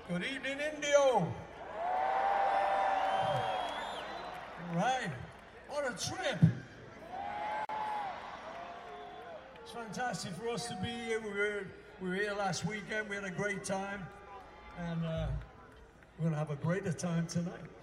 Good evening, Indio. All right, what a trip. It's fantastic for us to be here. We were here last weekend. We had a great time, and we're going to have a greater time tonight.